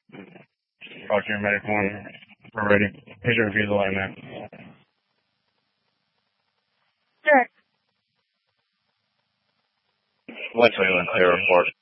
Talk to your medical when we're ready. Patient refusal line there. Sure. What's the clear report?